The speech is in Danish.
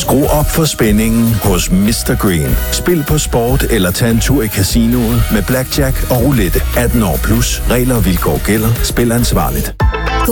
Skru op for spændingen hos Mr. Green. Spil på sport eller tag en tur i casinoet med blackjack og roulette. 18 år plus. Regler og vilkår gælder. Spil ansvarligt.